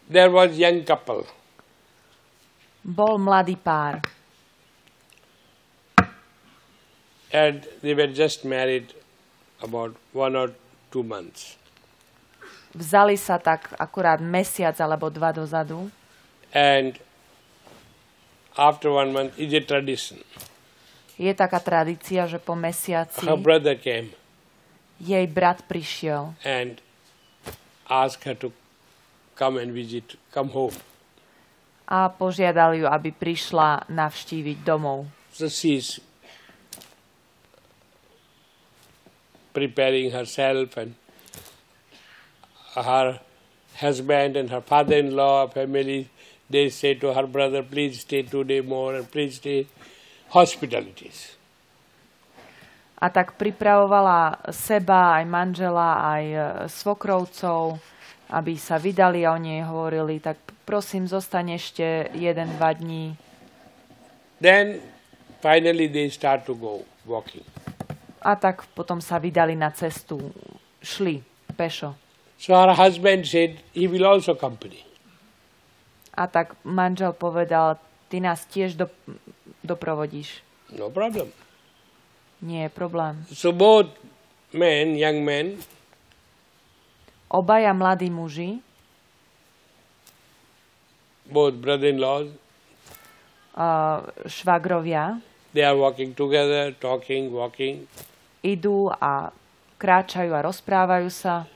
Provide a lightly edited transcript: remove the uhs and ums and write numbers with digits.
There was young couple. Bol mladý pár. And they were just married about 1 or 2 months. Vzali sa tak akurát mesiac alebo 2 dozadu. And after 1 month, it's a tradition. Je taká tradícia, že po mesiaci Her brother came jej brat prišiel and asked her to come and visit, come home. a požiadal ju, aby prišla navštíviť domov. So she's preparing herself, and her husband and her father-in-law, family, they say to her brother, please stay 2 days more and please stay hospitalities. A tak pripravovala seba, aj manžela, aj svokrovcov, aby sa vydali a o nej hovorili, tak prosím, zostaň ešte 1-2 dní. Then finally they start to go walking. A tak potom sa vydali na cestu, šli pešo. So her husband said he will also accompany. A tak manžel povedal, ty nás tiež doprovodíš. No problem. Nie je problém. So both men, young men, Obaja mladí muži, both brother-in-laws, švagrovia, they are walking together, talking, walking. idú a kráčajú a rozprávajú sa.